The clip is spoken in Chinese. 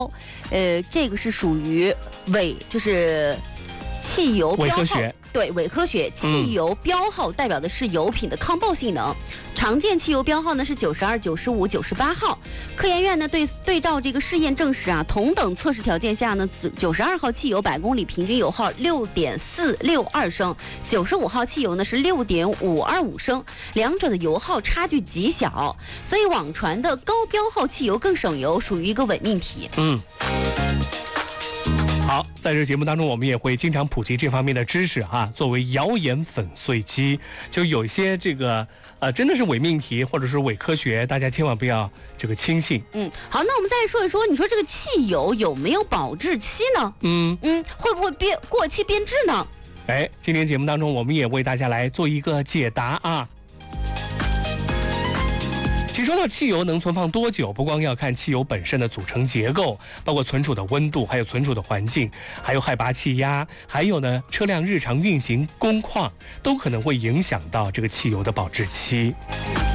这个是属于就是汽油标号。 伪科学。 对，伪科学。汽油标号代表的是油品的抗爆性能，常见汽油标号呢是92、95、98号。科研院呢对照这个试验证实啊，同等测试条件下呢，92号汽油100公里平均油耗6.462升，95号汽油呢是6.525升，两者的油耗差距极小，所以网传的高标号汽油更省油属于一个伪命题。 好，在这节目当中，我们也会经常普及这方面的知识哈。作为谣言粉碎机，就有一些这个真的是伪命题或者是伪科学，大家千万不要这个轻信。 好，那我们再说一说，你说这个汽油有没有保质期呢？会不会过期变质呢？ 今天节目当中，我们也为大家来做一个解答啊。其实说到汽油能存放多久，不光要看汽油本身的组成结构，包括存储的温度，还有存储的环境，还有海拔气压，还有呢车辆日常运行工况，都可能会影响到这个汽油的保质期。